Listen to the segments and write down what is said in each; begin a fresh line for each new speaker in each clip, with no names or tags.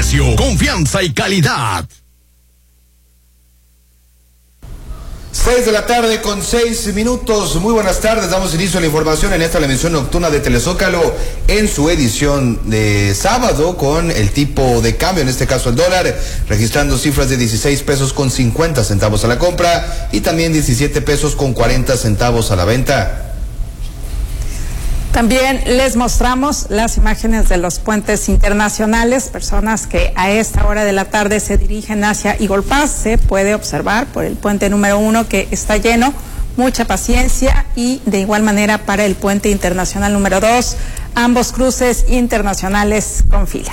precio, confianza y calidad.
6 de la tarde con 6 minutos. Muy buenas tardes. Damos inicio a la información en esta la emisión nocturna de Telezócalo en su edición de sábado con el tipo de cambio, en este caso el dólar, registrando cifras de 16 pesos con 50 centavos a la compra y también 17 pesos con 40 centavos a la venta.
También les mostramos las imágenes de los puentes internacionales, personas que a esta hora de la tarde se dirigen hacia Eagle Pass. Se puede observar por el puente número 1 que está lleno, mucha paciencia, y de igual manera para el puente internacional número 2, ambos cruces internacionales con fila.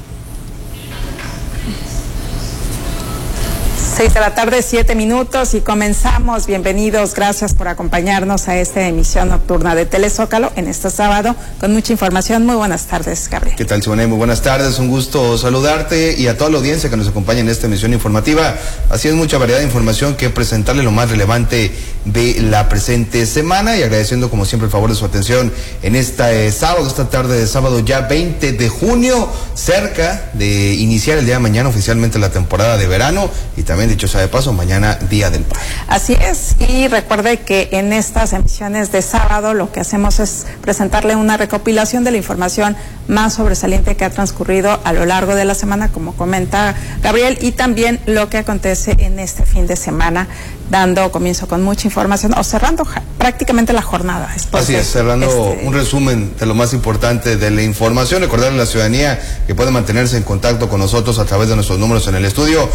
6 de la tarde, 7 minutos y comenzamos. Bienvenidos, gracias por acompañarnos a esta emisión nocturna de Telezócalo en este sábado con mucha información. Muy buenas tardes, Gabriel.
¿Qué tal, Simone? Muy buenas tardes, un gusto saludarte y a toda la audiencia que nos acompaña en esta emisión informativa. Así es, mucha variedad de información que presentarle, lo más relevante de la presente semana, y agradeciendo como siempre el favor de su atención en esta tarde de sábado ya 20 de junio, cerca de iniciar el día de mañana oficialmente la temporada de verano, y también, dicho sea de paso, mañana Día del Padre.
Así es, y recuerde que en estas emisiones de sábado lo que hacemos es presentarle una recopilación de la información más sobresaliente que ha transcurrido a lo largo de la semana, como comenta Gabriel, y también lo que acontece en este fin de semana, dando comienzo con mucha información o cerrando prácticamente la jornada.
Así es, cerrando un resumen de lo más importante de la información. Recordarle a la ciudadanía que puede mantenerse en contacto con nosotros a través de nuestros números en el estudio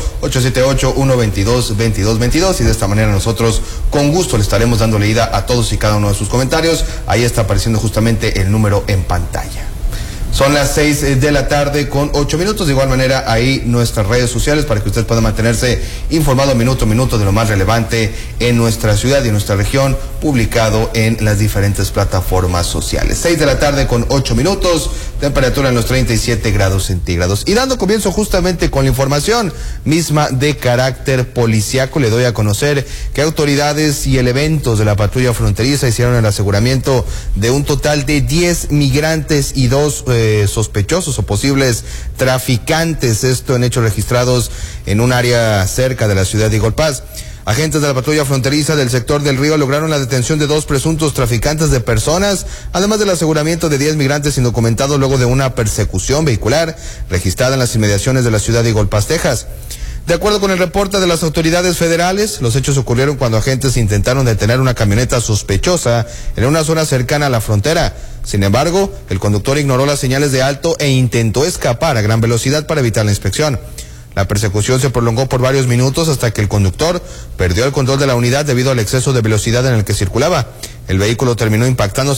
878-122-2222, y de esta manera nosotros con gusto le estaremos dando leída a todos y cada uno de sus comentarios. Ahí está apareciendo justamente el número en pantalla. Son las 6 de la tarde con 8 minutos. De igual manera, ahí nuestras redes sociales para que usted pueda mantenerse informado minuto a minuto de lo más relevante en nuestra ciudad y en nuestra región, publicado en las diferentes plataformas sociales. 6 de la tarde con 8 minutos, temperatura en los 37 grados centígrados. Y dando comienzo justamente con la información misma de carácter policiaco, le doy a conocer que autoridades y elementos de la patrulla fronteriza hicieron el aseguramiento de un total de 10 migrantes y 2 sospechosos o posibles traficantes, esto en hechos registrados en un área cerca de la ciudad de Eagle Pass. Agentes de la patrulla fronteriza del sector del Río lograron la detención de 2 presuntos traficantes de personas, además del aseguramiento de 10 migrantes indocumentados luego de una persecución vehicular registrada en las inmediaciones de la ciudad de Eagle Pass, Texas. De acuerdo con el reporte de las autoridades federales, los hechos ocurrieron cuando agentes intentaron detener una camioneta sospechosa en una zona cercana a la frontera. Sin embargo, el conductor ignoró las señales de alto e intentó escapar a gran velocidad para evitar la inspección. La persecución se prolongó por varios minutos hasta que el conductor perdió el control de la unidad debido al exceso de velocidad en el que circulaba. El vehículo terminó impactando